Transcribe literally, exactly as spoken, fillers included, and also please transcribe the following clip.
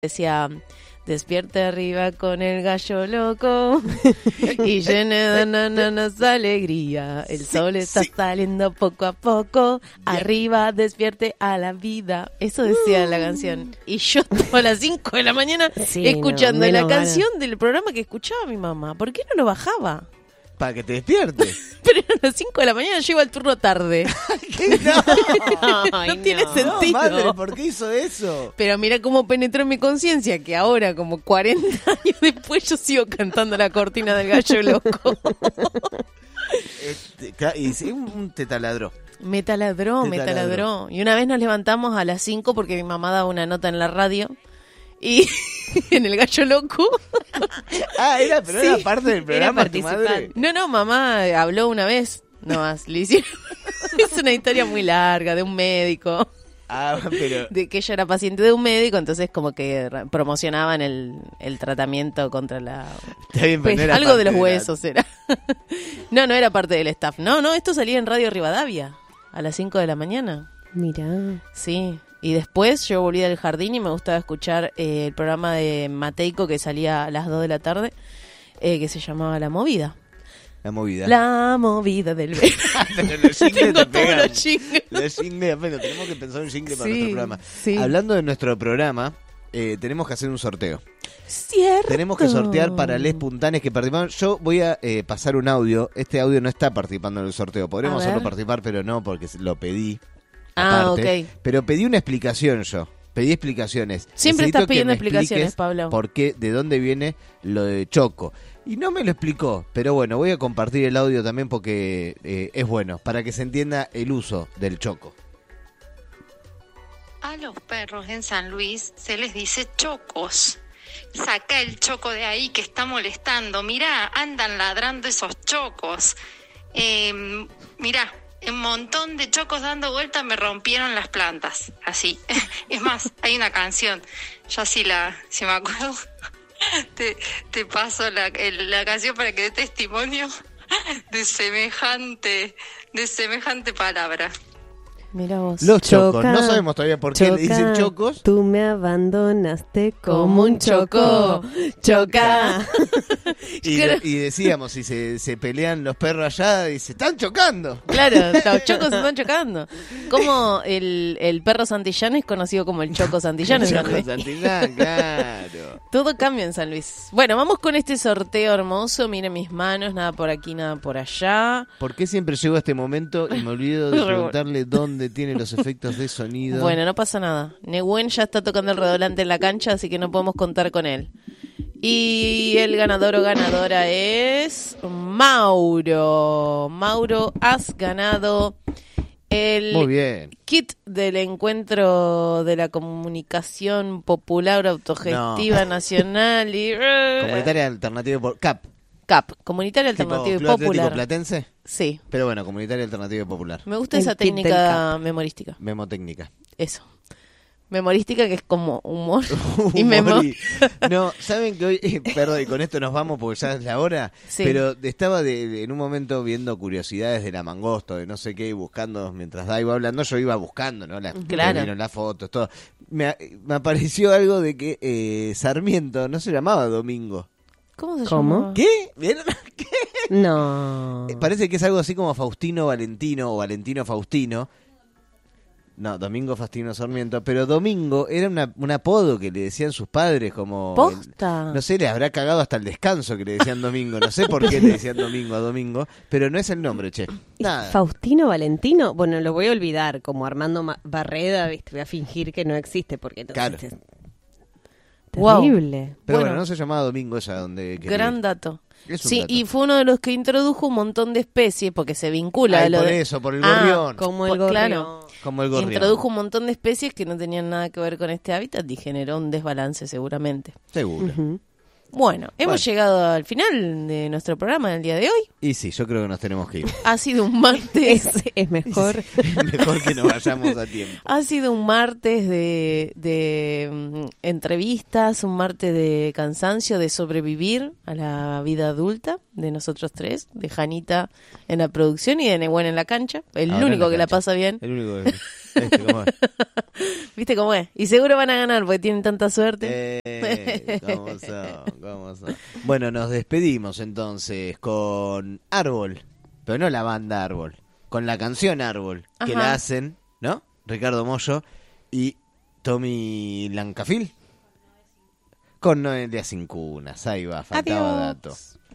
decía, despierte arriba con el gallo loco y llena de nanas alegría. El sí, sol está sí. saliendo poco a poco. Yeah. Arriba, despierte a la vida. Eso decía uh. la canción. Y yo estaba a las cinco de la mañana sí, escuchando no, la canción gana. del programa que escuchaba mi mamá. ¿Por qué no lo bajaba? Para que te despiertes. Pero a las cinco de la mañana llego al turno tarde. ¿Qué? No, Ay, no tiene no. sentido. No, madre, ¿por qué hizo eso? Pero mira cómo penetró en mi conciencia que ahora, como cuarenta años después, yo sigo cantando la cortina del gallo loco. Este, y sí, un te taladró. Me taladró, me taladró. Y una vez nos levantamos a las cinco porque mi mamá daba una nota en la radio. Y en el gallo loco. Ah, era, pero sí, era parte del programa. Tu madre. No, no, mamá habló una vez. No más, le hicieron. Es una historia muy larga de un médico. Ah, pero. De que ella era paciente de un médico, entonces como que promocionaban el, el tratamiento contra la. Está bien, pues, no era algo de los huesos la... era. No, no era parte del staff. No, no, esto salía en Radio Rivadavia a las cinco de la mañana. Mirá. Sí. Y después yo volví al jardín y me gustaba escuchar eh, el programa de Mateico que salía a las dos de la tarde, eh, que se llamaba La Movida. La Movida. La Movida del verano. Pero los jingles te pegan. Los jingles. Los jingles, bueno, tenemos que pensar un jingle para sí, nuestro programa. Sí. Hablando de nuestro programa, eh, tenemos que hacer un sorteo. Cierto. Tenemos que sortear para les puntanes que participaron. Yo voy a eh, pasar un audio. Este audio no está participando en el sorteo. Podremos hacerlo participar, pero no, porque lo pedí. Aparte, ah, ok. Pero pedí una explicación yo. Pedí explicaciones. Siempre Necesito estás pidiendo que explicaciones, Pablo. ¿Por qué? ¿De dónde viene lo de Choco? Y no me lo explicó, pero bueno, voy a compartir el audio también porque eh, es bueno, para que se entienda el uso del choco. A los perros en San Luis se les dice chocos. Saca el choco de ahí que está molestando. Mirá, andan ladrando esos chocos. Eh, mirá. Un montón de chocos dando vueltas me rompieron las plantas, así. Es más, hay una canción, yo sí la, si me acuerdo, te, te paso la, el, la canción para que dé testimonio de semejante, de semejante palabra. Mira vos. Los chocos, Choca, no sabemos todavía por qué choca, le dicen chocos. Tú me abandonaste como, como un choco. Choca. y, de, y decíamos, si se, se pelean los perros allá y se están chocando. Claro, los chocos se están chocando. Como el, el perro santillano es conocido como el choco santillano. El choco santillano, claro. Todo cambia en San Luis. Bueno, vamos con este sorteo hermoso. Miren mis manos, nada por aquí, nada por allá. ¿Por qué siempre llego a este momento y me olvido de preguntarle dónde tiene los efectos de sonido? Bueno, no pasa nada. Nehuen ya está tocando el redolante en la cancha, así que no podemos contar con él. Y el ganador o ganadora es Mauro. Mauro, has ganado el Muy bien. kit del encuentro de la comunicación popular autogestiva no. nacional y Comunitaria Alternativa por C A P. C A P, Comunitaria Alternativa Club Popular. Atlético Platense. Sí. Pero bueno, Comunitaria Alternativa Popular. Me gusta El esa kit del técnica C A P. memorística. Memotécnica. Eso. Memorística, que es como humor y Humor memo. y- No, ¿saben que hoy, eh, perdón, y con esto nos vamos porque ya es la hora? Sí. Pero estaba de, de- en un momento viendo curiosidades de la Mangosto, de no sé qué, y buscando, mientras Dai iba hablando, yo iba buscando, ¿no? La, Claro. me vieron las fotos, todo. Me, me apareció algo de que eh, Sarmiento no se llamaba Domingo. ¿Cómo se ¿Cómo? llama? ¿Qué? ¿Vieron? ¿Qué? No. Eh, Parece que es algo así como Faustino Valentino o Valentino Faustino. No, Domingo Faustino Sarmiento, pero Domingo era una, un apodo que le decían sus padres, como... ¿Posta? el- no sé, le habrá cagado hasta el descanso que le decían Domingo, no sé por qué le decían Domingo a Domingo, pero no es el nombre, che. Nada. Faustino Valentino, bueno, lo voy a olvidar, como Armando Ma- Barreda, ¿viste? Voy a fingir que no existe porque no Claro. existe. Wow. Terrible. Pero bueno, bueno. no se llamaba Domingo esa donde... quería Gran ir. dato. Es un Sí, dato. y fue uno de los que introdujo un montón de especies, porque se vincula Ay, a lo por de... eso, por el Ah, gorrión. Como el Por- gorrión. claro. Como el gorrión. Introdujo un montón de especies que no tenían nada que ver con este hábitat y generó un desbalance seguramente. Seguro. Ujú. Bueno, hemos Bueno. llegado al final de nuestro programa del día de hoy. Y sí, yo creo que nos tenemos que ir. Ha sido un martes... Es, es mejor. Mejor que nos vayamos a tiempo. Ha sido un martes de, de mm, entrevistas, un martes de cansancio, de sobrevivir a la vida adulta. de nosotros tres, de Janita en la producción y de Nehuen en la cancha. El Ahora en único la que la cancha. pasa bien. El único que... Este, ¿cómo es? ¿Viste cómo es? Y seguro van a ganar porque tienen tanta suerte. Eh, ¿cómo son? ¿Cómo son? Bueno, nos despedimos entonces con Árbol, pero no la banda Árbol, con la canción Árbol, que Ajá. la hacen, ¿no? Ricardo Mollo y Tommy Lancafil con Noelia Cincunas. Ahí va, faltaba Adiós. dato.